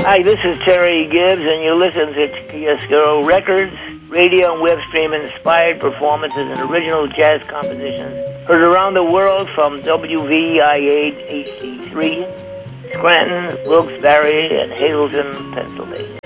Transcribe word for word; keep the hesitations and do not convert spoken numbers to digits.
Hi, this is Terry Gibbs, and you listen to Chiaroscuro Records, radio and web stream inspired performances and original jazz compositions heard around the world from W V I A H D three, Scranton, Wilkes-Barre, and Hazleton, Pennsylvania.